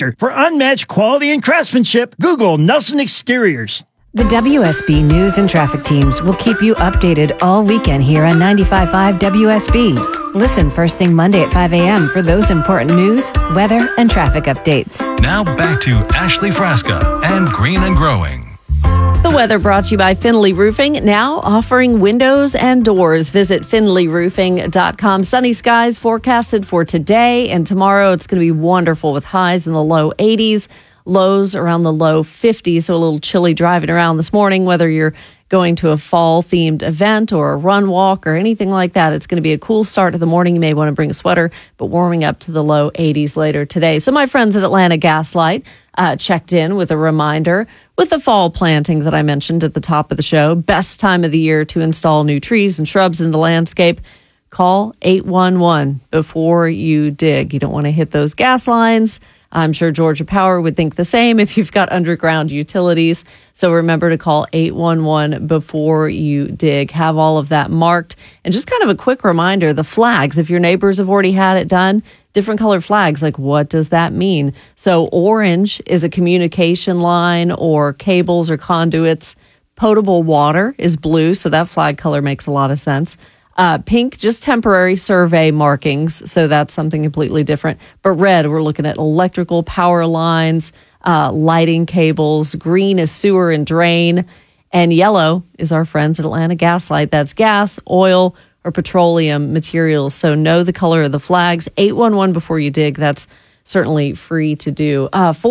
Contractor. For unmatched quality and craftsmanship, Google Nelson Exteriors. The WSB News and Traffic teams will keep you updated all weekend here on 95.5 WSB. Listen first thing Monday at 5 a.m. for those important news, weather, and traffic updates. Now back to Ashley Frasca and Green and Growing. The weather brought to you by Finley Roofing, now offering windows and doors. Visit finleyroofing.com. Sunny skies forecasted for today and tomorrow. It's going to be wonderful with highs in the low 80s. Lows around the low 50s, so a little chilly driving around this morning, whether you're going to a fall-themed event or a run walk or anything like that. It's going to be a cool start to the morning. You may want to bring a sweater, but warming up to the low 80s later today. So my friends at Atlanta Gaslight checked in with a reminder with the fall planting that I mentioned at the top of the show. Best time of the year to install new trees and shrubs in the landscape. Call 811 before you dig. You don't want to hit those gas lines. I'm sure Georgia Power would think the same if you've got underground utilities. So remember to call 811 before you dig. Have all of that marked. And just kind of a quick reminder, the flags, if your neighbors have already had it done, different color flags, like what does that mean? So orange is a communication line or cables or conduits. Potable water is blue, so that flag color makes a lot of sense. Pink, just temporary survey markings, so that's something completely different. But red, we're looking at electrical power lines, lighting cables. Green is sewer and drain. And yellow is our friends at Atlanta Gaslight. That's gas, oil, or petroleum materials. So know the color of the flags. 811 before you dig. That's certainly free to do.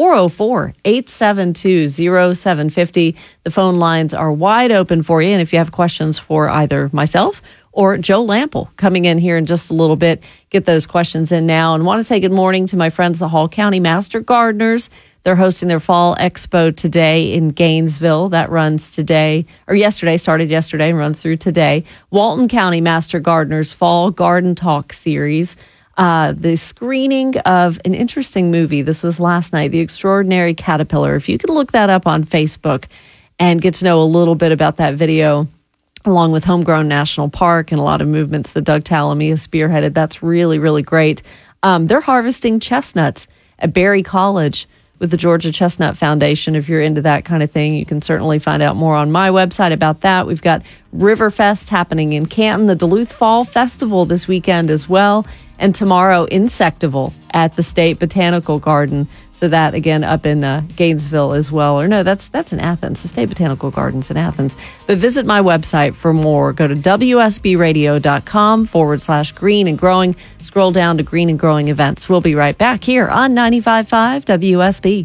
404-872-0750. The phone lines are wide open for you. And if you have questions for either myself or Joe Lample coming in here in just a little bit, get those questions in now. And want to say good morning to my friends, the Hall County Master Gardeners. They're hosting their Fall Expo today in Gainesville. That runs today, or yesterday, started yesterday and runs through today. Walton County Master Gardeners Fall Garden Talk Series. The screening of an interesting movie. This was last night, The Extraordinary Caterpillar. If you could look that up on Facebook and get to know a little bit about that video, along with Homegrown National Park and a lot of movements that Doug Talamia spearheaded. That's really, really great. They're harvesting chestnuts at Berry College with the Georgia Chestnut Foundation. If you're into that kind of thing, you can certainly find out more on my website about that. We've got Riverfest happening in Canton, the Duluth Fall Festival this weekend as well, and tomorrow Insectival at the State Botanical Garden. So that, again, up in Gainesville as well. Or no, that's in Athens. The State Botanical Gardens in Athens. But visit my website for more. Go to WSBradio.com/green and growing. Scroll down to Green and Growing events. We'll be right back here on 95.5 WSB.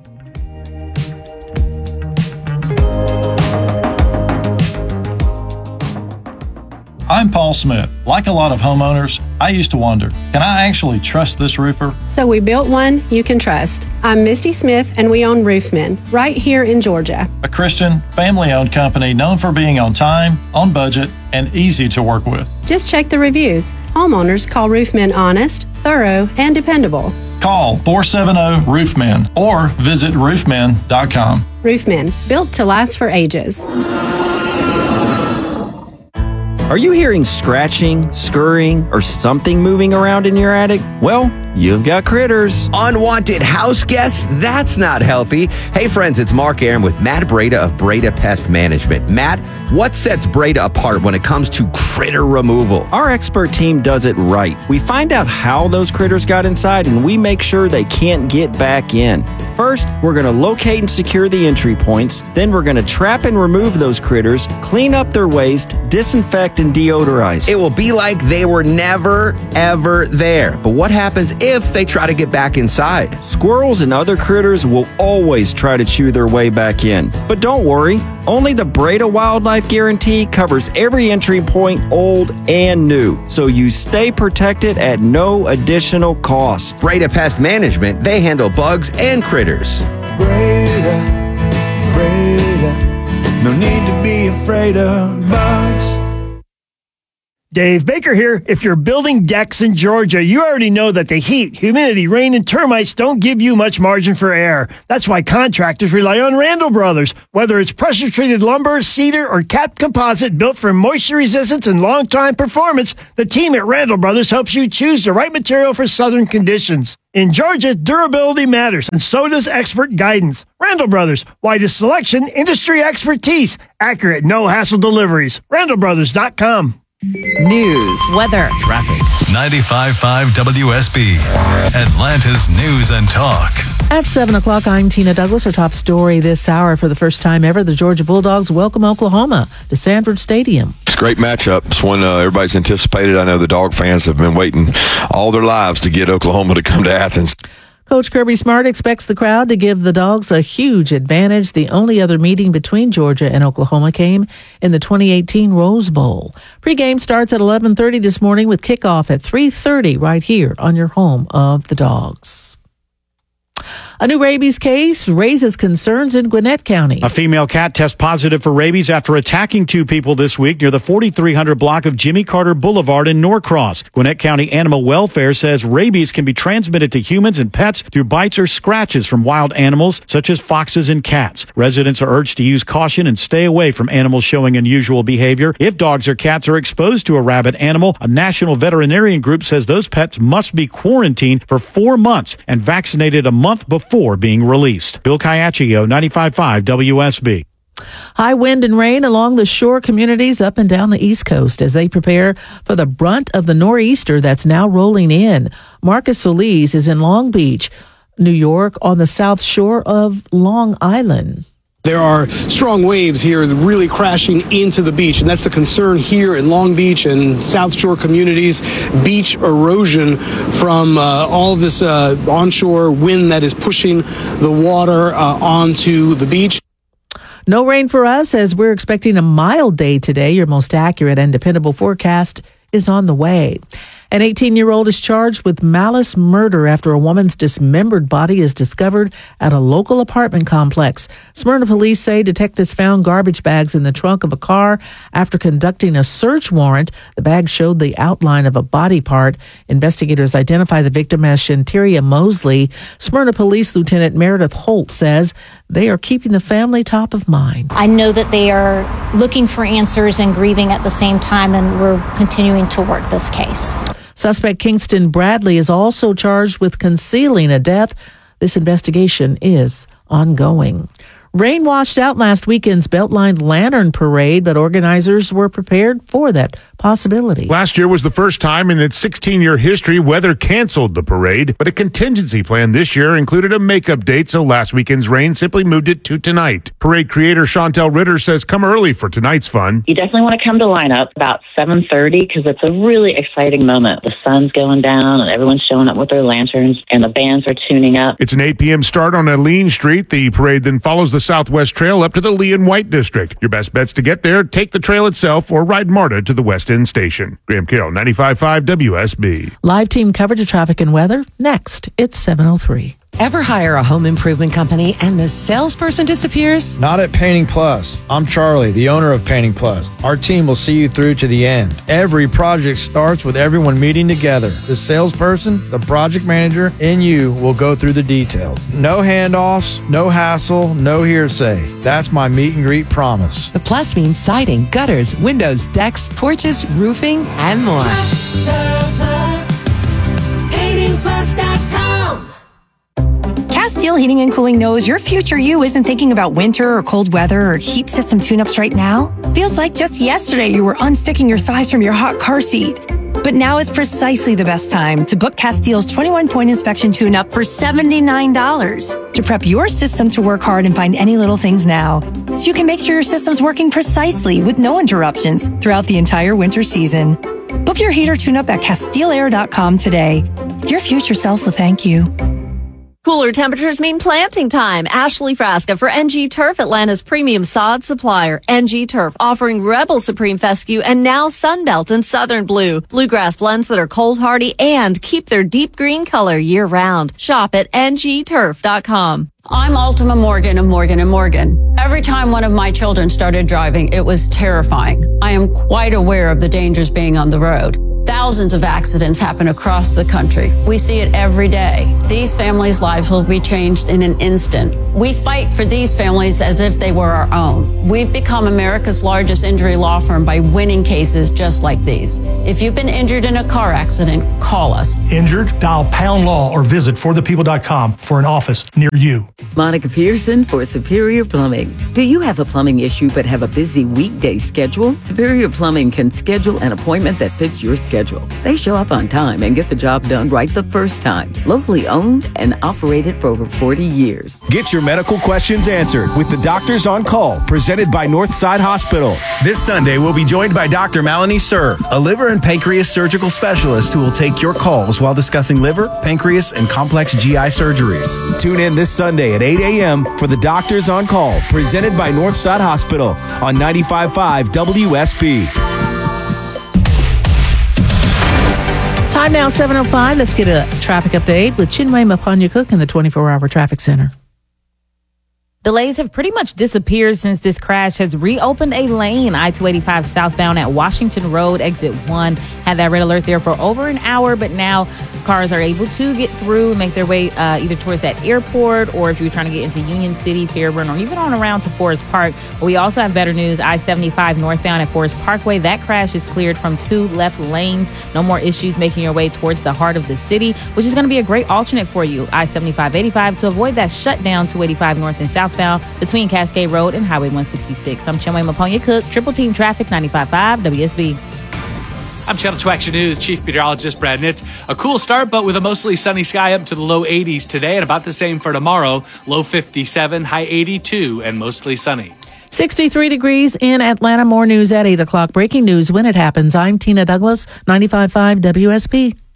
I'm Paul Smith. Like a lot of homeowners, I used to wonder, can I actually trust this roofer? So we built one you can trust. I'm Misty Smith, and we own Roofmen right here in Georgia. A Christian, family-owned company known for being on time, on budget, and easy to work with. Just check the reviews. Homeowners call Roofmen honest, thorough, and dependable. Call 470-ROOFMEN or visit roofmen.com. Roofmen, built to last for ages. Are you hearing scratching, scurrying, or something moving around in your attic? Well, you've got critters. Unwanted house guests? That's not healthy. Hey friends, it's Mark Aaron with Matt Breda of Breda Pest Management. Matt, what sets Breda apart when it comes to critter removal? Our expert team does it right. We find out how those critters got inside, and we make sure they can't get back in. First, we're going to locate and secure the entry points. Then we're going to trap and remove those critters, clean up their waste, disinfect, and deodorize. It will be like they were never, ever there. But what happens if they try to get back inside? Squirrels and other critters will always try to chew their way back in. But don't worry, only the Breda Wildlife Guarantee covers every entry point, old and new, so you stay protected at no additional cost. Breda Pest Management, they handle bugs and critters. Breda, no need to be afraid of bugs. Dave Baker here. If you're building decks in Georgia, you already know that the heat, humidity, rain, and termites don't give you much margin for error. That's why contractors rely on Randall Brothers. Whether it's pressure-treated lumber, cedar, or capped composite built for moisture resistance and long-time performance, the team at Randall Brothers helps you choose the right material for southern conditions. In Georgia, durability matters, and so does expert guidance. Randall Brothers, widest selection, industry expertise, accurate, no-hassle deliveries. RandallBrothers.com. News, weather, Traffic. 95.5 WSB. Atlanta's News and Talk. At 7 o'clock, I'm Tina Douglas. Our top story this hour: for the first time ever, the Georgia Bulldogs welcome Oklahoma to Sanford Stadium. It's a great matchup. It's one everybody's anticipated. I know the Dog fans have been waiting all their lives to get Oklahoma to come to Athens. Coach Kirby Smart expects the crowd to give the Dogs a huge advantage. The only other meeting between Georgia and Oklahoma came in the 2018 Rose Bowl. Pre-game starts at 11:30 this morning with kickoff at 3:30 right here on your home of the Dogs. A new rabies case raises concerns in Gwinnett County. A female cat tests positive for rabies after attacking two people this week near the 4300 block of Jimmy Carter Boulevard in Norcross. Gwinnett County Animal Welfare says rabies can be transmitted to humans and pets through bites or scratches from wild animals such as foxes and cats. Residents are urged to use caution and stay away from animals showing unusual behavior. If dogs or cats are exposed to a rabid animal, a national veterinarian group says those pets must be quarantined for 4 months and vaccinated a month before being released. Bill Caiaccio, 95.5 WSB. High wind and rain along the shore communities up and down the East Coast as they prepare for the brunt of the nor'easter that's now rolling in. Marcus Solis is in Long Beach, New York, on the south shore of Long Island. There are strong waves here really crashing into the beach, and that's the concern here in Long Beach and South Shore communities. Beach erosion from all of this onshore wind that is pushing the water onto the beach. No rain for us as we're expecting a mild day today. Your most accurate and dependable forecast is on the way. An 18-year-old is charged with malice murder after a woman's dismembered body is discovered at a local apartment complex. Smyrna police say detectives found garbage bags in the trunk of a car after conducting a search warrant. The bag showed the outline of a body part. Investigators identify the victim as Shanteria Mosley. Smyrna Police Lieutenant Meredith Holt says they are keeping the family top of mind. I know that they are looking for answers and grieving at the same time, and we're continuing to work this case. Suspect Kingston Bradley is also charged with concealing a death. This investigation is ongoing. Rain washed out last weekend's Beltline Lantern Parade, but organizers were prepared for that possibility. Last year was the first time in its 16-year history weather canceled the parade, but a contingency plan this year included a makeup date, so last weekend's rain simply moved it to tonight. Parade creator Chantel Ritter says come early for tonight's fun. You definitely want to come to line up about 7:30 because it's a really exciting moment. The sun's going down and everyone's showing up with their lanterns and the bands are tuning up. It's an 8 p.m. start on Aline Street. The parade then follows the Southwest Trail up to the Lee and White District. Your best bets to get there: take the trail itself or ride MARTA to the West End Station. Graham Carroll, 95.5 WSB. Live team coverage of traffic and weather next. It's 7:03. Ever hire a home improvement company and the salesperson disappears? Not at Painting Plus. I'm Charlie, the owner of Painting Plus. Our team will see you through to the end. Every project starts with everyone meeting together. The salesperson, the project manager, and you will go through the details. No handoffs, no hassle, no hearsay. That's my meet and greet promise. The Plus means siding, gutters, windows, decks, porches, roofing, and more. Trust the Plus. PaintingPlus.com. Castile Heating and Cooling knows your future you isn't thinking about winter or cold weather or heat system tune-ups right now. Feels like just yesterday you were unsticking your thighs from your hot car seat. But now is precisely the best time to book Castile's 21-point inspection tune-up for $79 to prep your system to work hard and find any little things now, so you can make sure your system's working precisely with no interruptions throughout the entire winter season. Book your heater tune-up at CastileAir.com today. Your future self will thank you. Cooler temperatures mean planting time. Ashley Frasca for NG Turf, Atlanta's premium sod supplier. NG Turf offering Rebel Supreme Fescue and now Sunbelt and Southern Blue. Bluegrass blends that are cold hardy and keep their deep green color year round. Shop at ngturf.com. I'm Altima Morgan of Morgan & Morgan. Every time one of my children started driving, it was terrifying. I am quite aware of the dangers being on the road. Thousands of accidents happen across the country. We see it every day. These families' lives will be changed in an instant. We fight for these families as if they were our own. We've become America's largest injury law firm by winning cases just like these. If you've been injured in a car accident, call us. Injured? Dial Pound Law or visit forthepeople.com for an office near you. Monica Pearson for Superior Plumbing. Do you have a plumbing issue but have a busy weekday schedule? Superior Plumbing can schedule an appointment that fits your schedule. They show up on time and get the job done right the first time. Locally owned and operated for over 40 years. Get your medical questions answered with the Doctors on Call, presented by Northside Hospital. This Sunday, we'll be joined by Dr. Melanie Sir, a liver and pancreas surgical specialist who will take your calls while discussing liver, pancreas, and complex GI surgeries. Tune in this Sunday at 8 a.m. for the Doctors on Call, presented by Northside Hospital on 95.5 WSB. Time now, 7:05. Let's get a traffic update with Chinwe Mapanya-Cook in the 24-hour traffic center. Delays have pretty much disappeared since this crash has reopened a lane. I-285 southbound at Washington Road, exit 1. Had that red alert there for over an hour, but now cars are able to get through, make their way either towards that airport, or if you're trying to get into Union City, Fairburn, or even on around to Forest Park. But we also have better news. I-75 northbound at Forest Parkway. That crash is cleared from 2 left lanes. No more issues making your way towards the heart of the city, which is going to be a great alternate for you. I-75-85 to avoid that shutdown. 285 north and southbound between Cascade Road and Highway 166. I'm Chinwe Mapanya-Cook, Triple Team Traffic, 95.5 WSB. I'm Channel 2 Action News Chief Meteorologist Brad Nitz. A cool start, but with a mostly sunny sky up to the low 80s today and about the same for tomorrow. Low 57, high 82, and mostly sunny. 63 degrees in Atlanta. More news at 8 o'clock. Breaking news when it happens. I'm Tina Douglas, 95.5 WSB.